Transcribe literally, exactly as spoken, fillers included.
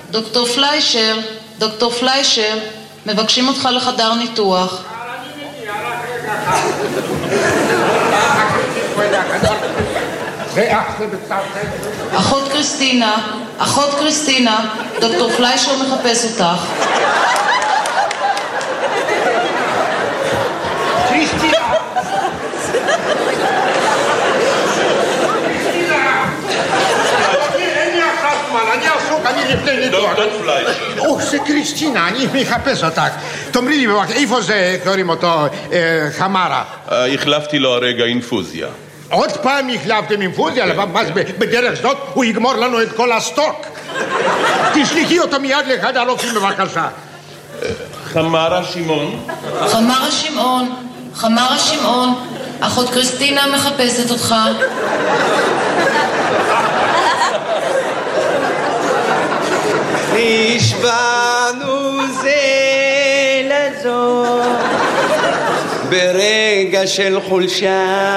דוקטור פליישר, דוקטור פליישר, מבקשים אותך לחדר ניתוח. אחות קריסטינה, אחות קריסטינה, דוקטור פליישר מחפש אותך. קריסטינה! אין לי עכשיו זמן, אני עסוק, אני לפני ניתוח. דוקטור פליישר. או, זה קריסטינה, אני מחפש אותך. תאמרי לי בבקשה, איפה זה, קוראים אותו, חמרה? החלפתי לו הרגע אינפוזיה. עוד פעם החלפתם אינפוזיה? מה זה, בדרך זאת הוא יגמור לנו את כל הסטוק. תשלחי אותו מיד לאחד הרופאים בבקשה. חמרה שמעון. חמרה שמעון, חמרה שמעון, אחות קריסטינה מחפשת אותך. נשבענו זה לזו ברגע של חולשה